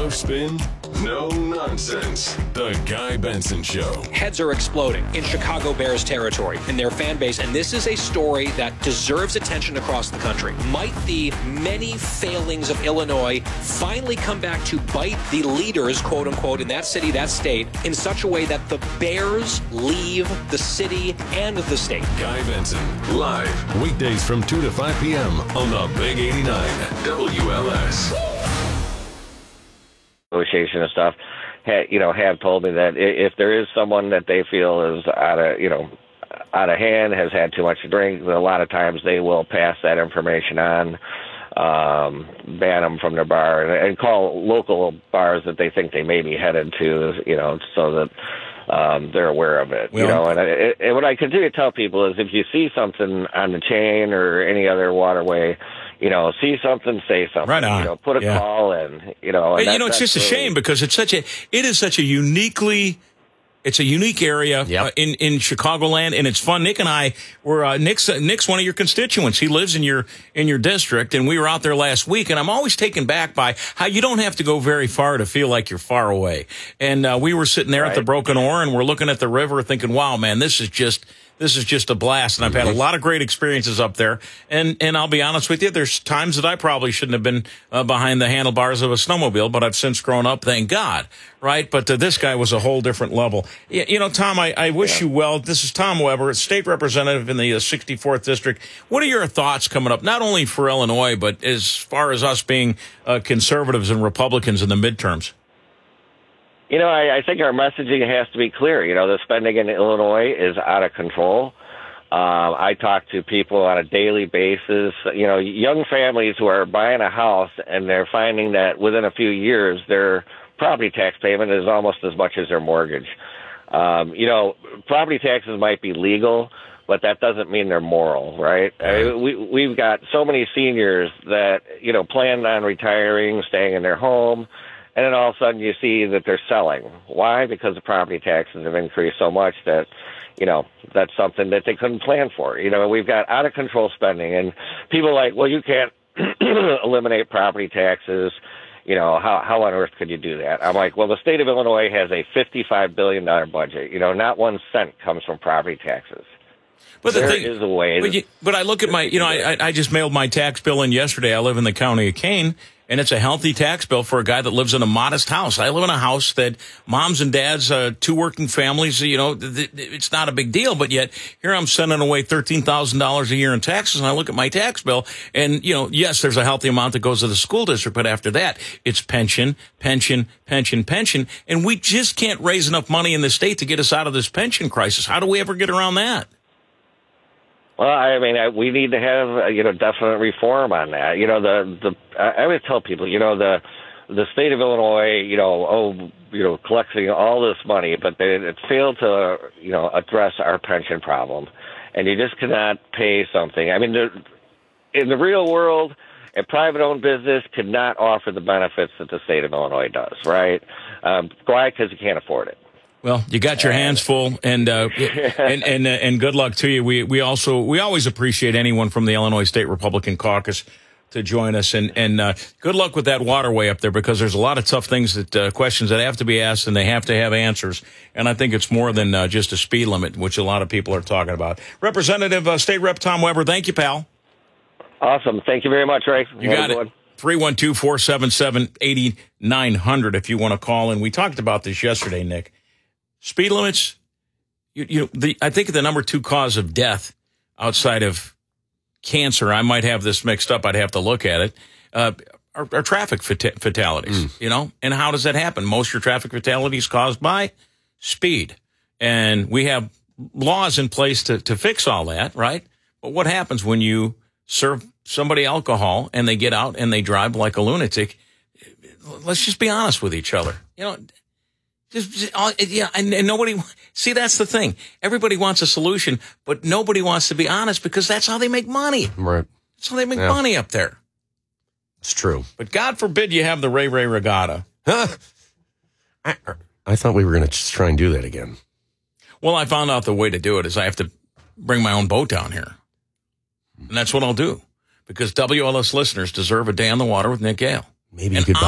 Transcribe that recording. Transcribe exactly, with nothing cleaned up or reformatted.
No spin, no nonsense. The Guy Benson Show. Heads are exploding in Chicago Bears territory in their fan base, and this is a story that deserves attention across the country. Might the many failings of Illinois finally come back to bite the leaders, quote unquote, in that city, that state, in such a way that the Bears leave the city and the state? Guy Benson, live, weekdays from two to five p.m. on the Big eighty-nine W L S. Negotiation and stuff, ha, you know, have told me that if there is someone that they feel is out of, you know, out of hand, has had too much to drink, a lot of times they will pass that information on, um, ban them from their bar, and, and call local bars that they think they may be headed to, you know, so that um, they're aware of it. Well, you know, and, I, and what I continue to tell people is if you see something on the chain or any other waterway, you know, see something, say something. Right on. You know, put a yeah. call in. You know, and hey, that, you know, it's just a really, shame because it's such a, it is such a uniquely, it's a unique area yep. uh, in in Chicagoland, and it's fun. Nick and I were uh, Nick's uh, Nick's one of your constituents. He lives in your in your district, and we were out there last week. And I'm always taken back by how you don't have to go very far to feel like you're far away. And uh, we were sitting there right. at the Broken Oar, and we're looking at the river, thinking, "Wow, man, this is just." This is just a blast, and I've had a lot of great experiences up there. And and I'll be honest with you, there's times that I probably shouldn't have been uh, behind the handlebars of a snowmobile, but I've since grown up, thank God, right? But uh, this guy was a whole different level. You, you know, Tom, I, I wish yeah. you well. This is Tom Weber, state representative in the uh, sixty-fourth District. What are your thoughts coming up, not only for Illinois, but as far as us being uh, conservatives and Republicans in the midterms? You know, I, I think our messaging has to be clear. You know, the spending in Illinois is out of control. Um, I talk to people on a daily basis, you know, young families who are buying a house and they're finding that within a few years their property tax payment is almost as much as their mortgage. Um, you know, property taxes might be legal, but that doesn't mean they're moral, right? I mean, we, we've got so many seniors that, you know, planned on retiring, staying in their home, and then all of a sudden you see that they're selling. Why? Because the property taxes have increased so much that, you know, that's something that they couldn't plan for. You know, we've got out of control spending, and people are like, well, you can't eliminate property taxes. You know, how how on earth could you do that? I'm like, well, the state of Illinois has a fifty-five billion dollars budget. You know, not one cent comes from property taxes. But the there thing, is a way. But, you, but I look at my, you know, I, I just mailed my tax bill in yesterday. I live in the county of Kane, and it's a healthy tax bill for a guy that lives in a modest house. I live in a house that moms and dads, uh, two working families, you know, th- th- it's not a big deal. But yet here I'm sending away thirteen thousand dollars a year in taxes, and I look at my tax bill, and, you know, yes, there's a healthy amount that goes to the school district, but after that, it's pension, pension, pension, pension, and we just can't raise enough money in the state to get us out of this pension crisis. How do we ever get around that? Well, I mean, I, we need to have, uh, you know, definite reform on that. You know, the, the, I always tell people, you know, the, the state of Illinois, you know, oh, you know, collecting all this money, but they, it failed to, you know, address our pension problem. And you just cannot pay something. I mean, the, in the real world, a private-owned business could not offer the benefits that the state of Illinois does, right? Um, why? Because you can't afford it. Well, you got your hands full, and uh, and and uh, and good luck to you. We we also we always appreciate anyone from the Illinois State Republican Caucus to join us, and and uh, good luck with that waterway up there, because there's a lot of tough things that uh, questions that have to be asked, and they have to have answers. And I think it's more than uh, just a speed limit, which a lot of people are talking about. Representative uh, State Rep Tom Weber, thank you, pal. Awesome, thank you very much, Ray. You got it. three one two, four seven seven, eight nine zero zero if you want to call in. We talked about this yesterday, Nick. Speed limits, you, you know, the, I think the number two cause of death outside of cancer, I might have this mixed up, I'd have to look at it, uh, are, are traffic fat- fatalities, mm. you know? And how does that happen? Most of your traffic fatalities caused by speed. And we have laws in place to, to fix all that, right? But what happens when you serve somebody alcohol and they get out and they drive like a lunatic? Let's just be honest with each other. You know, Just, just uh, yeah, and, and nobody, see, that's the thing. Everybody wants a solution, but nobody wants to be honest, because that's how they make money. Right. That's how they make yeah. money up there. It's true. But God forbid you have the Ray Ray Regatta. Huh? I, I thought we were going to just try and do that again. Well, I found out the way to do it is I have to bring my own boat down here. And that's what I'll do, because W L S listeners deserve a day on the water with Nick Gale. Maybe and you could